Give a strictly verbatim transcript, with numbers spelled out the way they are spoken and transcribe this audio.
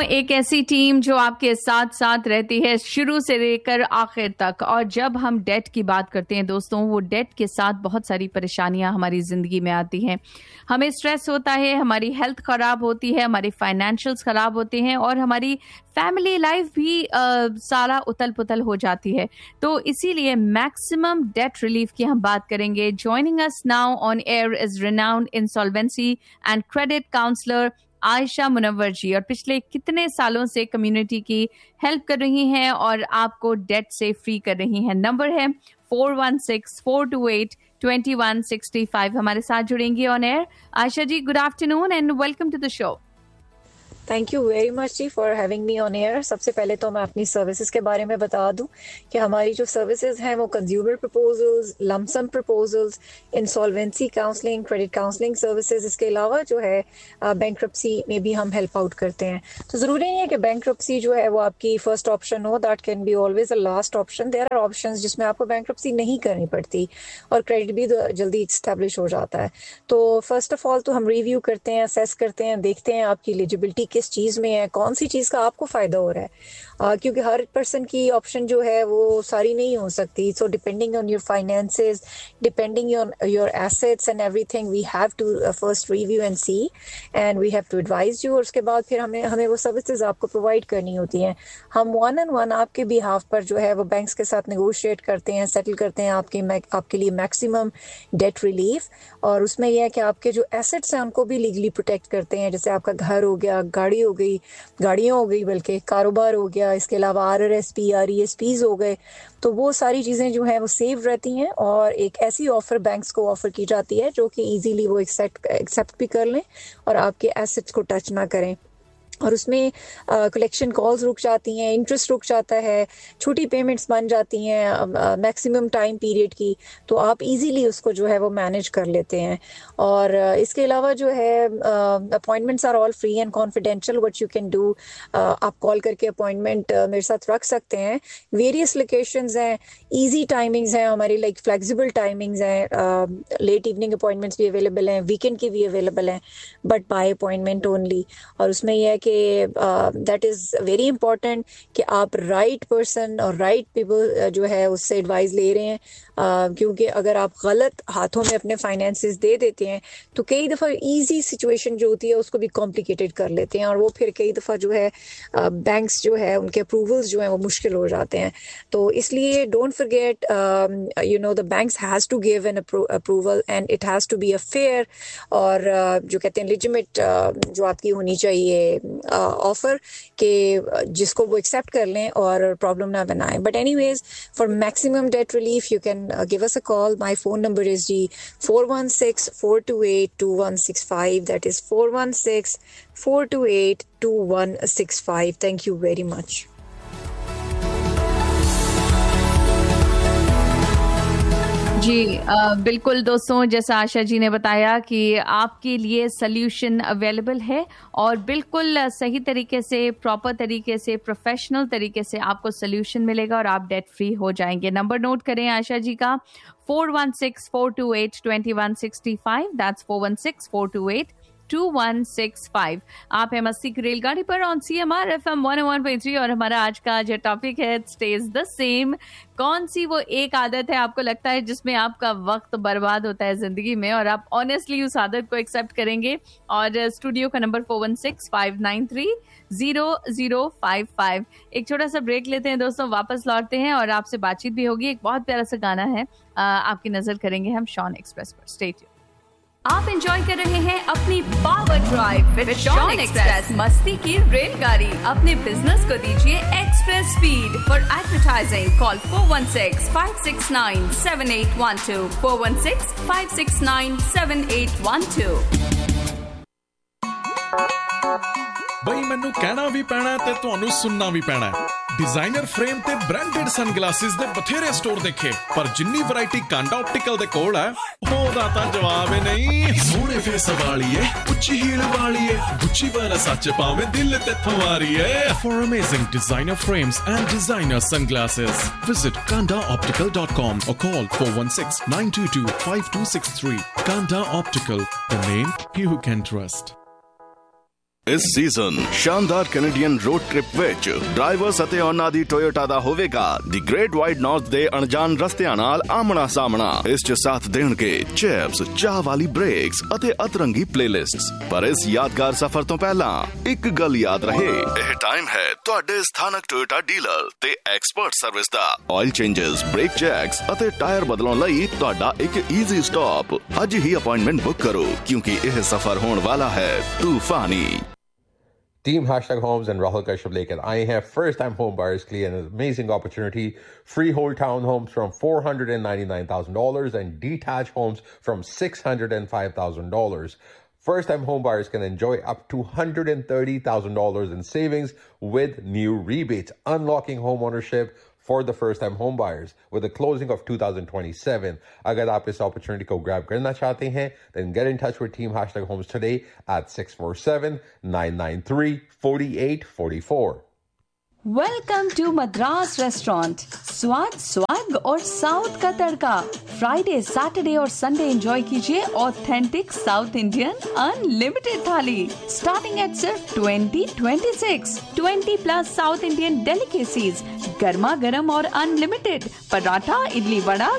एक ऐसी टीम जो आपके साथ साथ रहती है शुरू से लेकर आखिर तक। और जब हम डेट की बात करते हैं दोस्तों, वो डेट के साथ बहुत सारी परेशानियां हमारी जिंदगी में आती हैं। हमें स्ट्रेस होता है, हमारी हेल्थ खराब होती है, हमारी फाइनेंशियल्स खराब होते हैं और हमारी फैमिली लाइफ भी आ, सारा उतल पुतल हो जाती है। तो इसीलिए मैक्सिमम डेट रिलीफ की हम बात करेंगे। Joining us now on air is renowned insolvency and credit counsellor Ayesha Munawwar जी, और पिछले कितने सालों से कम्युनिटी की हेल्प कर रही हैं और आपको डेट से फ्री कर रही हैं। नंबर है four one six four to eight twenty one sixty five. हमारे साथ जुड़ेंगी on air Ayesha ji. Good afternoon and welcome to the show. Thank you very much ji for having me on air. सबसे पहले तो मैं अपनी services के बारे में बता दूं कि हमारी जो सर्विसेज हैं वो consumer proposals, lump sum proposals, insolvency counselling, credit counselling services, इसके अलावा जो है बैंक्रप्सी में भी हम हेल्प आउट करते हैं। तो ज़रूरी नहीं है कि बैंक्रप्सी जो है वो आपकी फर्स्ट ऑप्शन हो, that can be always a last option. There are options जिसमें आपको बैंक्रप्सी नहीं करनी पड़ती और क्रेडिट भी जल्दी इस्टेब्लिश हो जाता है। तो फर्स्ट ऑफ ऑल तो हम रिव्यू करते हैं, असेस करते हैं, देखते हैं आपकी एलिजिबिलिटी किस चीज़ में है, कौन सी चीज़ का आपको फ़ायदा हो रहा है, uh, क्योंकि हर पर्सन की ऑप्शन जो है वो सारी नहीं हो सकती। So depending on your finances, depending on your assets and everything, we have to first review and C and we have to advise you. और उसके बाद फिर हमें हमें वो सर्विसेज आपको प्रोवाइड करनी होती हैं। हम वन एंड वन आपके बिहाफ पर जो है वो बैंक्स के साथ नेगोशिएट करते हैं, सेटल करते हैं आपके आपके लिए मैक्सिमम डेट रिलीफ। और उसमें यह है कि आपके जो एसेट्स हैं उनको भी लीगली प्रोटेक्ट करते हैं। जैसे आपका घर हो गया, गाड़ी हो गई, गाड़ियाँ हो गई, बल्कि कारोबार हो गया, इसके अलावा are R S P, R E S Ps हो गए। तो वो सारी चीज़ें जो हैं वो सेव रहती हैं और एक ऐसी ऑफर बैंक्स को ऑफर की जाती है जो कि इजीली वो एक्सेप्ट एक्सेप्ट भी कर लें और आपके एसेट्स को टच ना करें। और उसमें कलेक्शन कॉल्स रुक जाती हैं, इंटरेस्ट रुक जाता है, छोटी पेमेंट्स बन जाती हैं मैक्सिमम टाइम पीरियड की, तो आप इजीली उसको जो है वो मैनेज कर लेते हैं। और uh, इसके अलावा जो है appointments are all free and confidential. What you can do, आप कॉल करके अपॉइंटमेंट uh, मेरे साथ रख सकते हैं। वेरियस लोकेशंस हैं, ईजी टाइमिंग्स हैं हमारी, लाइक फ्लेक्सिबल टाइमिंग्स हैं, लेट इवनिंग अपॉइंटमेंट्स भी अवेलेबल हैं, वीकेंड की भी अवेलेबल हैं, बट बाय अपॉइंटमेंट ओनली। और उसमें यह है कि दैट इज़ वेरी इंपॉर्टेंट कि आप राइट पर्सन और राइट पीपल जो है उससे एडवाइस ले रहे हैं, uh, क्योंकि अगर आप गलत हाथों में अपने फाइनेंसेस दे देते हैं तो कई दफ़ा इजी सिचुएशन जो होती है उसको भी कॉम्प्लिकेटेड कर लेते हैं और वो फिर कई दफ़ा जो है बैंक्स uh, जो है उनके अप्रूवल्स जो हैं वो मुश्किल हो जाते हैं। तो इसलिए don't forget, you know, the banks has to give an approval and it has to be a fair, और uh, जो कहते हैं लेजिटिमेट uh, जो आपकी होनी चाहिए ऑफर के जिसको वो एक्सेप्ट कर लें और प्रॉब्लम ना बनाएं। But anyways, for maximum date relief you can give us a call. My phone number is ji four one six four to eight to one six five. That is four one six four to eight to one six five. Thank you very much. जी आ, बिल्कुल दोस्तों, जैसा आशा जी ने बताया कि आपके लिए solution available है और बिल्कुल सही तरीके से, प्रॉपर तरीके से, प्रोफेशनल तरीके से आपको सल्यूशन मिलेगा और आप डेट फ्री हो जाएंगे। नंबर नोट करें आशा जी का, four one six four to eight twenty one sixty five. That's four one six four to eight to one six five. आप है मस्ती की रेलगाड़ी पर on C M R F M one O one point three और हमारा आज का जो टॉपिक है स्टेज द सेम। कौन सी वो एक आदत है आपको लगता है जिसमें आपका वक्त बर्बाद होता है जिंदगी में और आप ऑनेस्टली उस आदत को एक्सेप्ट करेंगे? और स्टूडियो का number four one six five nine three zero zero five five. एक छोटा सा ब्रेक लेते हैं दोस्तों, वापस लौटते हैं और आपसे बातचीत भी होगी। एक बहुत प्यारा सा गाना है, आ, आपकी नजर करेंगे हम शॉन एक्सप्रेस पर। Stay tuned. आप एंजॉय कर रहे हैं अपनी power drive with Shawn express, मस्ती की रेलगाड़ी। अपने बिजनेस को दीजिए express speed. For advertising call four one six five six nine seven eight one two, four one six five six nine seven eight one two. बई मैनू कहना भी पैना ते तुहानू सुनना भी पैना। डिजाइनर फ्रेम ते ब्रांडेड सनग्लासेस दे बथेरे स्टोर देखे, पर जिन्नी वैरायटी कांडा ऑप्टिकल दे कोल है ओदा तां जवाब ही नहीं। सोने फेस वाली है, उच्ची हील वाली है, गुच्ची वाला सच पावे दिल ते थवारी है। For amazing designer frames and designer sunglasses, visit kanda optical dot com or call four one six nine two two five two six three. Kanda Optical, the name you can trust. इस season शानदार Canadian road trip विच drivers ਅਤੇ ਉਹਨਾਂ ਦੀ Toyota ਦਾ ਹੋਵੇਗਾ ਦੀ great wide north ਦੇ ਅਣਜਾਣ ਰਸਤਿਆਂ ਨਾਲ ਆਮਣਾ ਸਾਹਮਣਾ। ਇਸ 'ਚ ਸਾਥ ਦੇਣਗੇ ਚਿਪਸ, ਚਾਹ ਵਾਲੀ ਬ੍ਰੇਕਸ ਅਤੇ ਅਤਰੰਗੀ ਪਲੇਲਿਸਟਸ। ਪਰ ਇਸ ਯਾਦਗਾਰ ਸਫ਼ਰ ਤੋਂ ਪਹਿਲਾਂ ਇੱਕ ਗੱਲ ਯਾਦ ਰਹੇ, ਇਹ ਟਾਈਮ ਹੈ ਤੁਹਾਡੇ ਸਥਾਨਕ ਟੋਯੋਟਾ ਡੀਲਰ ਤੇ ਐਕਸਪਰਟ ਸਰਵਿਸ ਦਾ। ਆਇਲ ਚੇਂਜਸ, ਬ੍ਰੇਕ ਚੈਕਸ ਅਤੇ ਟਾਇਰ ਬਦਲਣ ਲਈ ਤੁਹਾਡਾ ਇੱਕ ਈਜ਼ੀ ਸਟਾਪ। ਅੱਜ ਹੀ ਅਪਾਇੰਟਮੈਂਟ ਬੁੱਕ ਕਰੋ ਕਿਉਂਕਿ ਇਹ ਸਫ਼ਰ ਹੋਣ ਵਾਲਾ ਹੈ ਤੂਫਾਨੀ। Team Hashtag Homes and Rahul Kashyap Lake and I have first-time home buyers clear an amazing opportunity. Freehold townhomes from four hundred ninety-nine thousand dollars and detached homes from six hundred five thousand dollars. First-time home buyers can enjoy up to one hundred thirty thousand dollars in savings with new rebates, unlocking home ownership for the first-time home buyers with the closing of two thousand twenty-seven. Agar aap is opportunity ko grab karna chahte hain, then get in touch with Team Hashtag Homes today at six four seven, nine nine three, four eight four four. Welcome to Madras restaurant. स्वाद, swag और south का तड़का। Friday, Saturday और Sunday enjoy कीजिए authentic south Indian unlimited थाली starting at सिर्फ twenty twenty six. Twenty plus south Indian delicacies, गर्मा गर्म और अनलिमिटेड पराठा, इडली, वड़ा,